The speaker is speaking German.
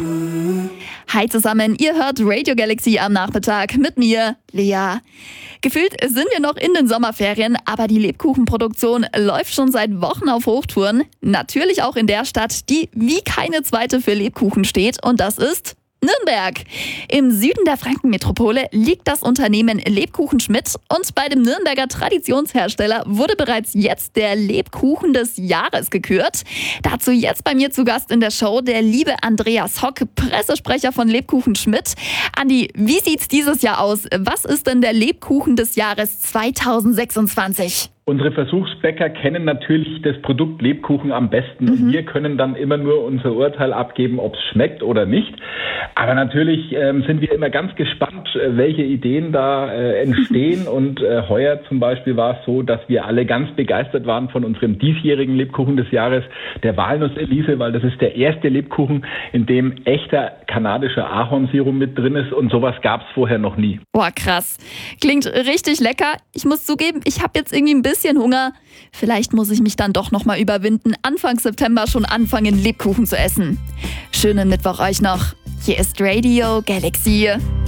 Hi zusammen, ihr hört Radio Galaxy am Nachmittag mit mir, Lea. Gefühlt sind wir noch in den Sommerferien, aber die Lebkuchenproduktion läuft schon seit Wochen auf Hochtouren. Natürlich auch in der Stadt, die wie keine zweite für Lebkuchen steht, und das ist Nürnberg. Im Süden der Frankenmetropole liegt das Unternehmen Lebkuchen Schmidt, und bei dem Nürnberger Traditionshersteller wurde bereits jetzt der Lebkuchen des Jahres gekürt. Dazu jetzt bei mir zu Gast in der Show der liebe Andreas Hock, Pressesprecher von Lebkuchen Schmidt. Andi, wie sieht's dieses Jahr aus? Was ist denn der Lebkuchen des Jahres 2026? Unsere Versuchsbäcker kennen natürlich das Produkt Lebkuchen am besten. Und wir können dann immer nur unser Urteil abgeben, ob es schmeckt oder nicht. Aber natürlich sind wir immer ganz gespannt, welche Ideen da entstehen. Und heuer zum Beispiel war es so, dass wir alle ganz begeistert waren von unserem diesjährigen Lebkuchen des Jahres, der Walnuss-Elise, weil das ist der erste Lebkuchen, in dem echter kanadischer Ahornsirup mit drin ist. Und sowas gab es vorher noch nie. Boah, krass. Klingt richtig lecker. Ich muss zugeben, ich habe jetzt irgendwie ein bisschen Hunger. Vielleicht muss ich mich dann doch nochmal überwinden, Anfang September schon anfangen, Lebkuchen zu essen. Schönen Mittwoch euch noch. Hier ist Radio Galaxy.